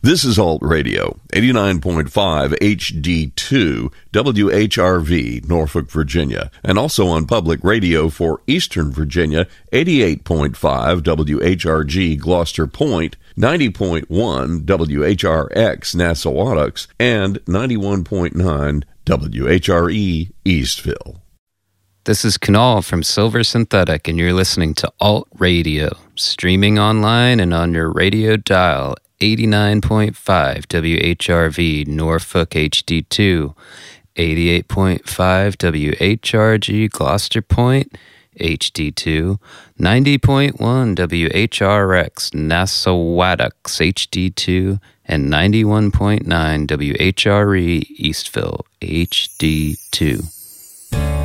This is Alt Radio, 89.5 HD2, WHRV, Norfolk, Virginia, and also on public radio for Eastern Virginia, 88.5 WHRG, Gloucester Point, 90.1 WHRX, Nassau, and 91.9 WHRE, Eastville. This is Kunal from Silver Synthetic, and you're listening to Alt Radio, streaming online and on your radio dial, 89.5 WHRV, Norfolk HD2, 88.5 WHRG, Gloucester Point, HD2, 90.1 WHRX, Nassauwattux, HD2, and 91.9 WHRE, Eastville, HD2.